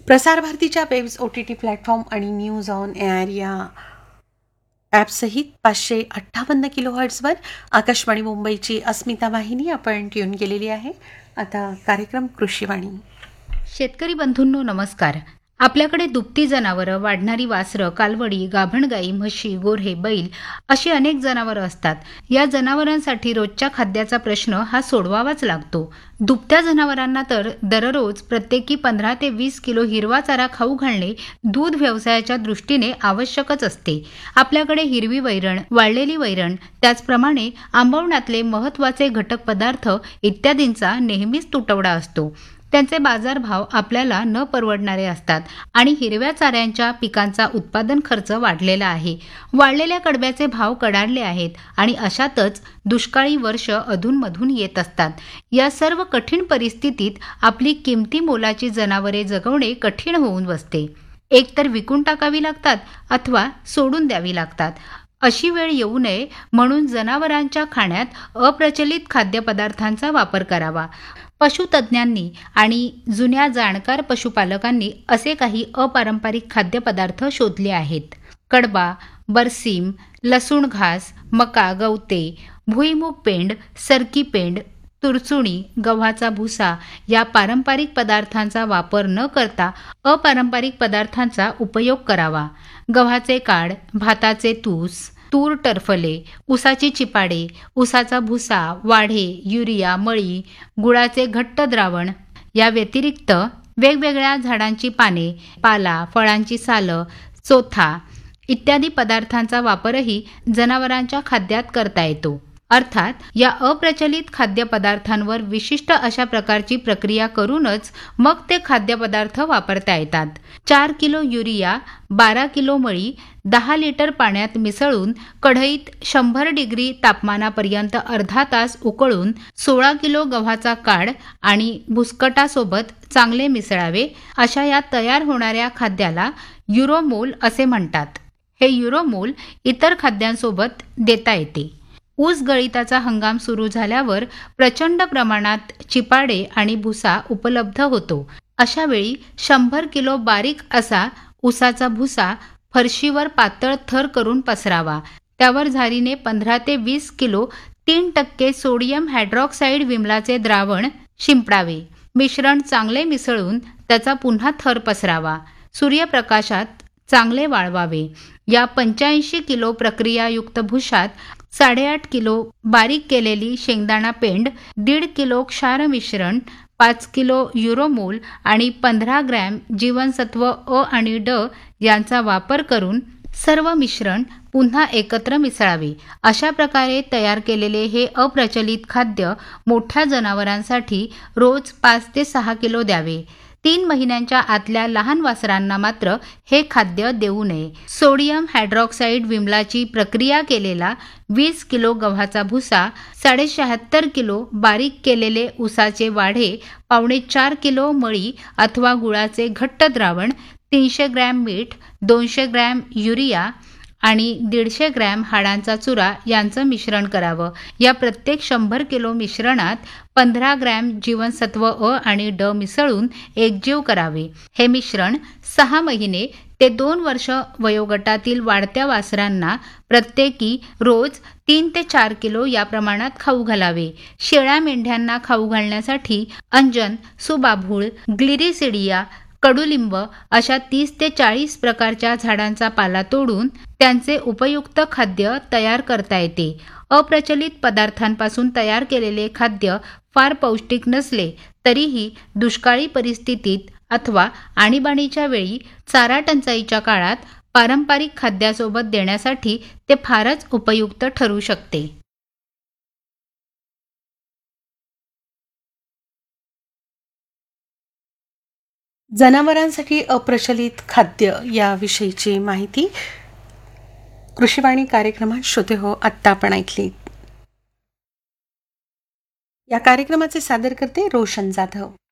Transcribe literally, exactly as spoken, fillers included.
प्रसार भारतीच्या webs O T T platform आणि न्यूज ऑन एअर या ॲपसहित पाचशे अठ्ठावन्न किलो हर्ट्झवर आकाशवाणी मुंबईची अस्मिता वाहिनी आपण ट्यून केलेली आहे. आता कार्यक्रम कृषीवाणी. शेतकरी बंधूंनो नमस्कार. आपल्याकडे दुभती जनावरं, वाढणारी वासरं, कालवडी, गाभण गाई, म्हशी, गोऱ्हे, बैल अशी अनेक जनावरं असतात. या जनावरांसाठी रोजच्या खाद्याचा प्रश्न हा सोडवावाच लागतो. दुभत्या जनावरांना तर दररोज प्रत्येकी पंधरा ते वीस किलो हिरवा चारा खाऊ घालणे दूध व्यवसायाच्या दृष्टीने आवश्यकच असते. आपल्याकडे हिरवी वैरण, वाळलेली वैरण, त्याचप्रमाणे आंबवण्यातले महत्त्वाचे घटक पदार्थ इत्यादींचा नेहमीच तुटवडा असतो. त्यांचे बाजारभाव आपल्याला न परवडणारे असतात आणि हिरव्या चाऱ्यांच्या पिकांचा उत्पादन खर्च वाढलेला आहे. वाळलेल्या कडब्याचे भाव कडाडले आहेत आणि अशातच दुष्काळी वर्ष अधूनमधून येत असतात. या सर्व कठीण परिस्थितीत आपली किमती मोलाची जनावरे जगवणे कठीण होऊन बसते. एकतर विकून टाकावी लागतात अथवा सोडून द्यावी लागतात. अशी वेळ येऊ नये म्हणून जनावरांच्या खाण्यात अप्रचलित खाद्यपदार्थांचा वापर करावा. पशुतज्ञांनी आणि जुन्या जाणकार पशुपालकांनी असे काही अपारंपरिक खाद्यपदार्थ शोधले आहेत. कडबा, बरसीम, लसूण घास, मका, गवते, भुईमूग पेंड, सरकी पेंड, तुरचुणी, गव्हाचा भुसा या पारंपरिक पदार्थांचा वापर न करता अपारंपरिक पदार्थांचा उपयोग करावा. गव्हाचे काड, भाताचे तूस, तूर टरफले, उसाची चिपाडे, उसाचा भुसा, वाढे, युरिया, मळी, गुळाचे घट्ट द्रावण या व्यतिरिक्त वेगवेगळ्या झाडांची पाने, पाला, फळांची सालं, चोथा इत्यादी पदार्थांचा वापरही जनावरांच्या खाद्यात करता येतो. अर्थात या अप्रचलित खाद्यपदार्थांवर विशिष्ट अशा प्रकारची प्रक्रिया करूनच मग ते खाद्यपदार्थ वापरता येतात. चार किलो युरिया, बारा किलो मळी दहा लिटर पाण्यात मिसळून कढईत शंभर डिग्री तापमानापर्यंत अर्धा तास उकळून सोळा किलो गव्हाचा काड आणि भुसकटासोबत चांगले मिसळावे. अशा या तयार होणाऱ्या खाद्याला युरोमोल असे म्हणतात. हे युरोमोल इतर खाद्यांसोबत देता येते. ऊस गळीताचा हंगाम सुरू झाल्यावर प्रचंड प्रमाणात चिपाडे आणि भुसा उपलब्ध होतो. अशा वेळी शंभर किलो बारीक असा ऊसाचा भुसा फरशीवर पातळ थर करून पसरावा. त्यावर झारीने पंधरा ते वीस किलो तीन टक्के सोडियम हायड्रॉक्साईड विमलाचे द्रावण शिंपडावे. मिश्रण चांगले मिसळून त्याचा पुन्हा थर पसरावा. सूर्यप्रकाशात चांगले वाळवावे. या पंच्याऐंशी किलो प्रक्रियायुक्त भुशात साडेआठ किलो बारीक केलेली शेंगदाणा पेंड, दीड किलो क्षार मिश्रण, पाच किलो युरोमोल आणि पंधरा ग्रॅम जीवनसत्व अ आणि ड यांचा वापर करून सर्व मिश्रण पुन्हा एकत्र मिसळावे. अशा प्रकारे तयार केलेले हे अप्रचलित खाद्य मोठ्या जनावरांसाठी रोज पाच ते सहा किलो द्यावे. तीन महिन्यांच्या आतल्या लहान वासरांना मात्र हे खाद्य देऊ नये. सोडियम हायड्रॉक्साईड विमलाची प्रक्रिया केलेला वीस किलो गव्हाचा भुसा, साडेशहात्तर किलो बारीक केलेले उसाचे वाढे, पावणे चार किलो मळी अथवा गुळाचे घट्ट द्रावण, तीनशे ग्रॅम मीठ, दोनशे ग्रॅम युरिया आणि दीडशे ग्रॅम हाडांचा चुरा यांचं मिश्रण करावं. या प्रत्येक शंभर किलो मिश्रणात पंधरा ग्रॅम जीवनसत्व अ आणि ड मिसळून एकजीव करावे. हे मिश्रण सहा महिने ते दोन वर्ष वयोगटातील वाढत्या वासरांना प्रत्येकी रोज तीन ते चार किलो या प्रमाणात खाऊ घालावे. शेळ्या मेंढ्यांना खाऊ घालण्यासाठी अंजन, सुबाभूळ, ग्लिरिसिडिया, कडुलिंब अशा तीस ते चाळीस प्रकारच्या झाडांचा पाला तोडून त्यांचे उपयुक्त खाद्य तयार करता येते. अप्रचलित पदार्थांपासून तयार केलेले खाद्य फार पौष्टिक नसले तरीही दुष्काळी परिस्थितीत अथवा आणीबाणीच्या वेळी चारा टंचाईच्या काळात पारंपरिक खाद्यासोबत देण्यासाठी ते फारच उपयुक्त ठरू शकते. जनावरांसाठी अप्रचलित खाद्य याविषयीची माहिती कृषीवाणी कार्यक्रमात श्रोते हो आत्ता आपण ऐकली. या कार्यक्रमाचे सादर करते रोशन जाधव.